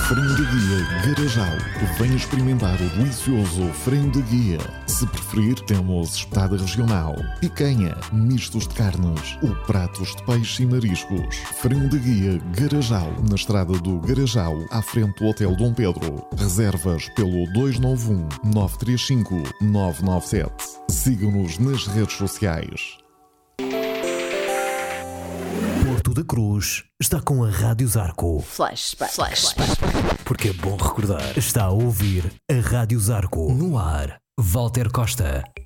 Frango da Guia Garajal. Venha experimentar o delicioso frango da Guia. Se preferir, temos espetada regional, picanha, mistos de carnes ou pratos de peixe e mariscos. Frango da Guia Garajal, na estrada do Garajal, à frente do Hotel Dom Pedro. Reservas pelo 291 935 997. Sigam-nos nas redes sociais. Porto da Cruz está com a Rádio Zarco. Flashback. Porque é bom recordar. Está a ouvir a Rádio Zarco. No ar, Walter Costa.